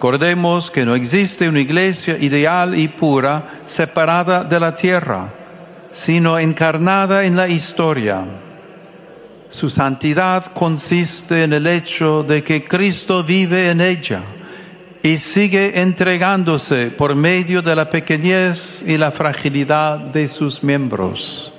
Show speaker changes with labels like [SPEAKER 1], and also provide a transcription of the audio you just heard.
[SPEAKER 1] Recordemos que no existe una iglesia ideal y pura separada de la tierra, sino encarnada en la historia. Su santidad consiste en el hecho de que Cristo vive en ella y sigue entregándose por medio de la pequeñez y la fragilidad de sus miembros.